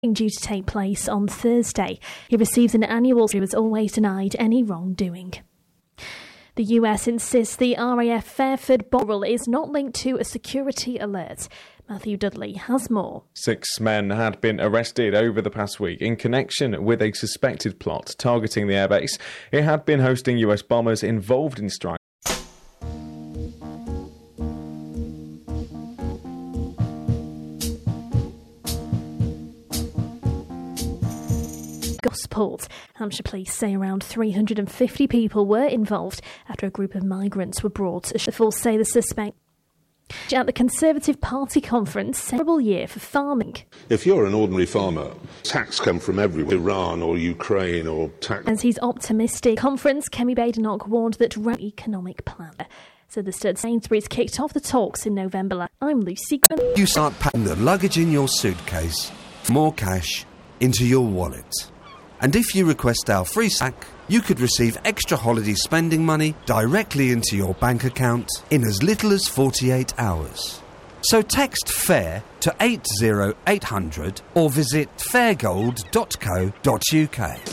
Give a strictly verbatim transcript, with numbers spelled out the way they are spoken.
due to take place on Thursday. He receives an annual who has always denied any wrongdoing. The U S insists the R A F Fairford bomb is not linked to a security alert. Matthew Dudley has more. Six men had been arrested over the past week in connection with a suspected plot targeting the airbase. It had been hosting U S bombers involved in strikes. Gosport. Hampshire police say around three hundred fifty people were involved after a group of migrants were brought. The Fulls say the suspect at the Conservative Party conference, terrible year for farming. If you're an ordinary farmer, tax come from everywhere, Iran or Ukraine or tax. As he's optimistic, conference, Kemi Badenoch warned that economic plan. So the Stud Sainsbury's kicked off the talks in November. I'm Lucy Graham. You start packing the luggage in your suitcase, more cash into your wallet. And if you request our free sack, you could receive extra holiday spending money directly into your bank account in as little as forty-eight hours. So text FAIR to eight zero eight hundred or visit fairgold dot co dot uk.